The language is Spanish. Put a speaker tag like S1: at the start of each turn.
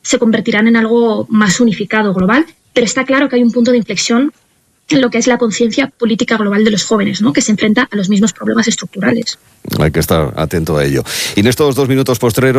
S1: se convertirán en algo más unificado, global, pero está claro que hay un punto de inflexión en lo que es la conciencia política global de los jóvenes, ¿no?, que se enfrenta a los mismos problemas estructurales.
S2: Hay que estar atento a ello. Y en estos 2 minutos postreros